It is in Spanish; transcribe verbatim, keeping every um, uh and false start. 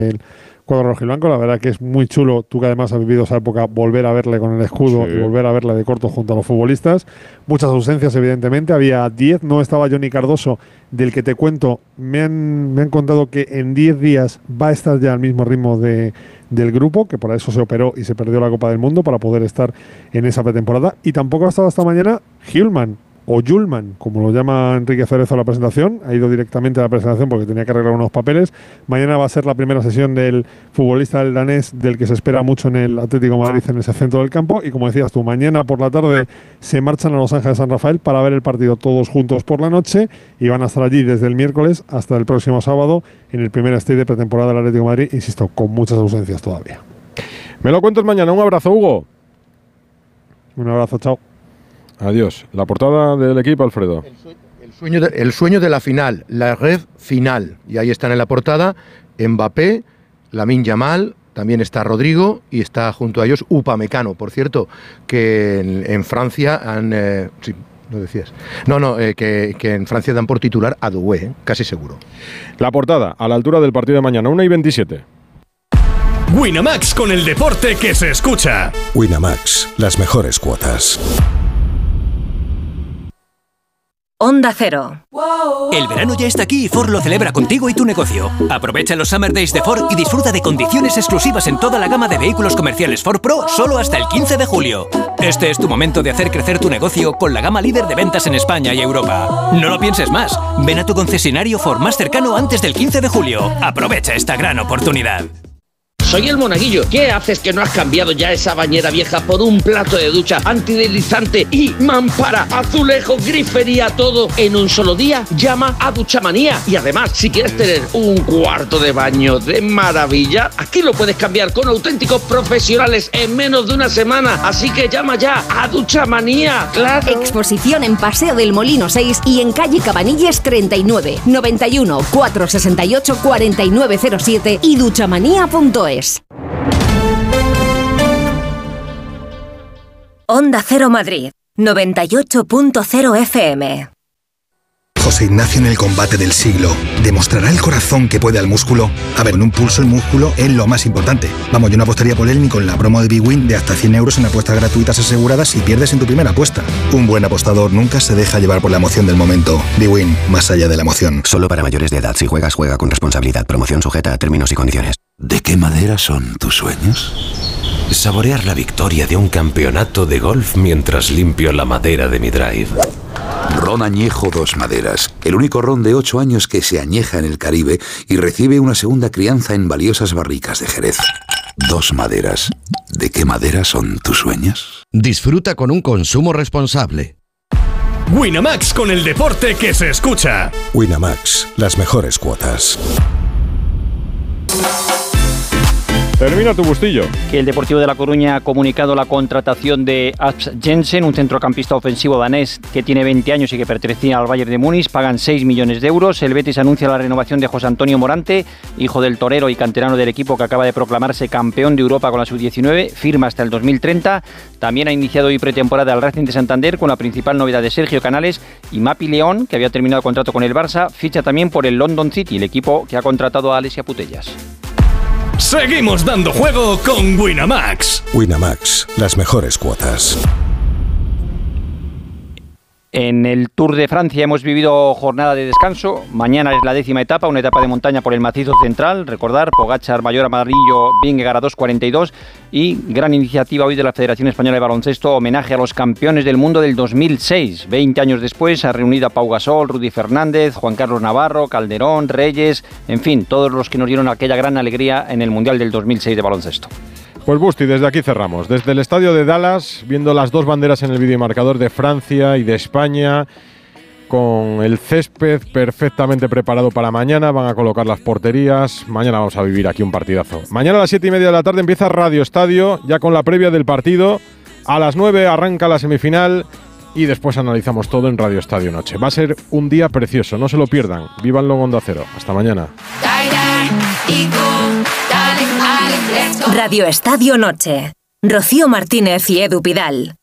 el cuadro rojiblanco. La verdad que es muy chulo, tú que además has vivido esa época, volver a verle con el escudo sí. y volver a verle de corto junto a los futbolistas. Muchas ausencias, evidentemente, había diez, no estaba Johnny Cardoso, del que te cuento, me han, me han contado que en diez días va a estar ya al mismo ritmo de, del grupo, que por eso se operó y se perdió la Copa del Mundo para poder estar en esa pretemporada. Y tampoco ha estado hasta mañana Hjulman, o Julman, como lo llama Enrique Cerezo a la presentación. Ha ido directamente a la presentación porque tenía que arreglar unos papeles. Mañana va a ser la primera sesión del futbolista del danés, del que se espera mucho en el Atlético de Madrid, en ese centro del campo. Y como decías tú, mañana por la tarde se marchan a Los Ángeles San Rafael para ver el partido todos juntos por la noche, y van a estar allí desde el miércoles hasta el próximo sábado en el primer stage de pretemporada del Atlético de Madrid, insisto, con muchas ausencias todavía. Me lo cuentas mañana. Un abrazo, Hugo. Un abrazo, chao. Adiós. La portada del equipo, Alfredo. El, sueño, el, sueño de, el sueño de la final, la red final. Y ahí están en la portada Mbappé, Lamine Yamal, también está Rodrigo y está junto a ellos Upamecano, por cierto, que en, en Francia han... Eh, sí, lo decías. No, no, eh, que, que en Francia dan por titular a Doué, eh, casi seguro. La portada, a la altura del partido de mañana, una y veintisiete. Winamax, con el deporte que se escucha. Winamax, las mejores cuotas. Onda Cero. El verano ya está aquí y Ford lo celebra contigo y tu negocio. Aprovecha los Summer Days de Ford y disfruta de condiciones exclusivas en toda la gama de vehículos comerciales Ford Pro solo hasta el quince de julio. Este es tu momento de hacer crecer tu negocio con la gama líder de ventas en España y Europa. No lo pienses más. Ven a tu concesionario Ford más cercano antes del quince de julio. Aprovecha esta gran oportunidad. Soy el Monaguillo. ¿Qué haces que no has cambiado ya esa bañera vieja por un plato de ducha antideslizante y mampara, azulejo, grifería, todo en un solo día? Llama a Duchamanía. Y además, si quieres tener un cuarto de baño de maravilla, aquí lo puedes cambiar con auténticos profesionales en menos de una semana. Así que llama ya a Duchamanía. ¡Claro! Exposición en Paseo del Molino seis y en calle Cabanilles treinta y nueve, noventa y uno, cuatrocientos sesenta y ocho, cuarenta y nueve cero siete y duchamanía punto es. Onda Cero Madrid, noventa y ocho punto cero F M. José Ignacio en el combate del siglo. ¿Demostrará el corazón que puede al músculo? A ver, en un pulso el músculo es lo más importante. Vamos, yo no apostaría por él ni con la promo de BWin de hasta cien euros en apuestas gratuitas aseguradas si pierdes en tu primera apuesta. Un buen apostador nunca se deja llevar por la emoción del momento. BWin, más allá de la emoción. Solo para mayores de edad. Si juegas, juega con responsabilidad. Promoción sujeta a términos y condiciones. ¿De qué madera son tus sueños? Saborear la victoria de un campeonato de golf mientras limpio la madera de mi drive. Ron Añejo Dos Maderas, el único ron de ocho años que se añeja en el Caribe y recibe una segunda crianza en valiosas barricas de Jerez. Dos Maderas. ¿De qué madera son tus sueños? Disfruta con un consumo responsable. Winamax, con el deporte que se escucha. Winamax, las mejores cuotas. Termina tu bustillo. Que el Deportivo de La Coruña ha comunicado la contratación de Asp Jensen, un centrocampista ofensivo danés que tiene veinte años y que pertenecía al Bayern de Múnich. Pagan seis millones de euros. El Betis anuncia la renovación de José Antonio Morante, hijo del torero y canterano del equipo que acaba de proclamarse campeón de Europa con la sub diecinueve. Firma hasta el dos mil treinta. También ha iniciado hoy pretemporada el Racing de Santander con la principal novedad de Sergio Canales, y Mapi León, que había terminado contrato con el Barça, ficha también por el London City, el equipo que ha contratado a Alessia Putellas. Seguimos dando juego con Winamax. Winamax, las mejores cuotas. En el Tour de Francia hemos vivido jornada de descanso. Mañana es la décima etapa, una etapa de montaña por el macizo central. Recordar, Pogačar, Mayor Amarillo, Vingegaard a dos cuarenta y dos. Y gran iniciativa hoy de la Federación Española de Baloncesto, homenaje a los campeones del mundo del dos mil seis. veinte años después ha reunido a Pau Gasol, Rudy Fernández, Juan Carlos Navarro, Calderón, Reyes, en fin, todos los que nos dieron aquella gran alegría en el Mundial del dos mil seis de baloncesto. Pues Busti, desde aquí cerramos. Desde el estadio de Dallas, viendo las dos banderas en el videomarcador de Francia y de España, con el césped perfectamente preparado para mañana. Van a colocar las porterías. Mañana vamos a vivir aquí un partidazo. Mañana a las siete y media de la tarde empieza Radio Estadio, ya con la previa del partido. A las nueve arranca la semifinal y después analizamos todo en Radio Estadio Noche. Va a ser un día precioso, no se lo pierdan. Vívanlo en Onda Cero. Hasta mañana. Radio Estadio Noche. Rocío Martínez y Edu Pidal.